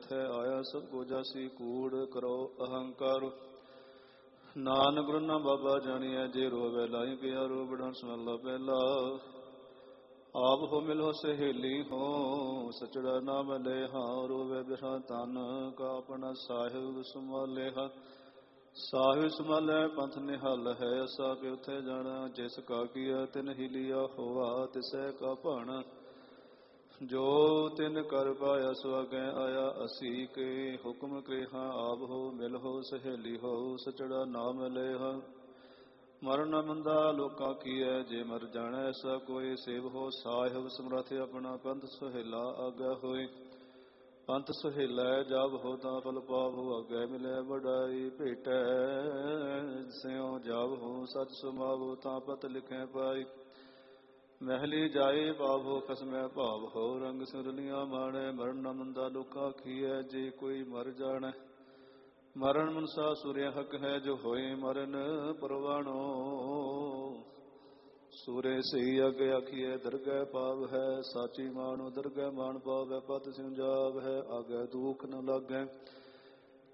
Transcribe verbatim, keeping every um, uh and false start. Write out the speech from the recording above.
ਜਿੱਥੈ ਆਇਆ ਸਭ ਕੋ ਜਾਸੀ ਕੂੜ ਕਰੋ ਅਹੰਕਾਰ। ਨਾਨਕ ਗੁਰੂ ਨਾ ਬਾਬਾ ਜਾਣੀਐ ਜੇ ਰੋਵੈ ਲਾਈ ਪਿਆ ਰੋ ਬੜਾ ਸਮੱਲਾ ਪਹਿਲਾ। ਆਪ ਹੋ ਮਿਲੋ ਸਹੇਲੀ ਹੋ ਸਚੜਾ ਨਾਮ ਲੈ ਹਾਂ ਰੋਵੇ ਬਿਰਹਾ ਤਨ ਕਾ ਆਪਣਾ ਸਾਹਿਬ ਸੰਭਾਲੇ ਹਾ। ਸਾਹਿਬ ਸੰਭਾਲੇ ਪੰਥ ਨਿਹਲ ਹੈ ਅਸਾ ਕਿ ਉਥੇ ਜਾਣਾ ਜਿਸ ਕਾ ਕੀਆ ਤਿਨ ਹੀ ਲਿਆ ਹੋਆ ਤਿਸੈ ਕਾ ਭਾਣਾ। ਜੋ ਤਿਨ ਕਰ ਪਾਇਆ ਸੋ ਅਗੈ ਆਇਆ ਅਸੀਂ ਕੇ ਹੁਕਮ ਕੇਹਾ ਆਪ ਹੋ ਮਿਲ ਹੋ ਸਹੇਲੀ ਹੋ ਸਚੜਾ ਨਾਮ ਲੈ ਹਾਂ। ਮਰਨ ਮੰਦਾ ਲੋਕਾਂ ਕੀਐ ਜੇ ਮਰ ਜਾਣੈ ਐਸਾ ਕੋਈ ਸੇਵ ਹੋ ਸਾਹਿਬ ਸਮਰਥ ਆਪਣਾ ਪੰਥ ਸੁਹੇਲਾ ਆਗਾ ਹੋਏ। ਪੰਥ ਸੁਹੇਲਾ ਜਬ ਹੋ ਤਾਂ ਫਲ ਪਾਵੋ ਅੱਗੇ ਮਿਲੇ ਵਡਾਈ ਭੇਟੈ ਸਿਉ ਜਬ ਹੋ ਸਚ ਸੁਮਾਵੋ ਤਾਂ ਪਤ ਲਿਖੈ ਪਾਈ। ਮਹਿਲੀ ਜਾਏ ਪਾਵੋ ਖਸਮੈ ਭਾਵ ਹੋ ਰੰਗ ਸੁਰਲੀਆਂ ਮਾਣੈ ਮਰਨ ਮੰਦਾ ਲੋਕਾਂ ਕੀਐ ਜੇ ਕੋਈ ਮਰ ਜਾਣੈ। ਮਰਨ ਮਨਸਾ ਸੂਰਿਆ ਹਕ ਹੈ ਜੋ ਹੋਏ ਮਰਨ ਪਰਵਾਣੋ। ਸੂਰੇ ਸਹੀ ਅਗੇ ਆਖੀਐ ਦਰਗਹਿ ਪਾਵ ਹੈ ਸਾਚੀ ਮਾਣੋ ਦਰਗਹਿ ਮਾਣ ਪਾਵੈ ਪਤ ਸਿੰਜਾਵ ਹੈ ਆਗੇ ਦੁਖ ਨ ਲਾਗੈ।